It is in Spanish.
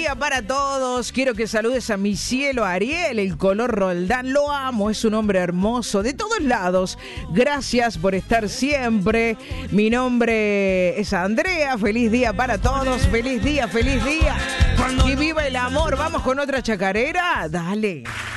día para todos. Quiero que saludes a mi cielo Ariel, el color Roldán. Lo amo, es un hombre hermoso de todos lados. Gracias por estar siempre. Mi nombre es Andrea. Feliz día para todos. Feliz día, feliz día. Y viva el amor. Vamos con otra chacarera. Dale.